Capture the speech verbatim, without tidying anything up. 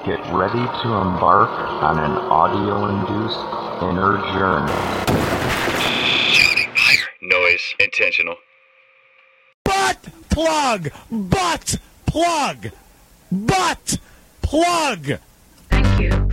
Get ready to embark on an audio-induced inner journey. Noise. Intentional. Butt plug! Butt plug! Butt plug! Thank you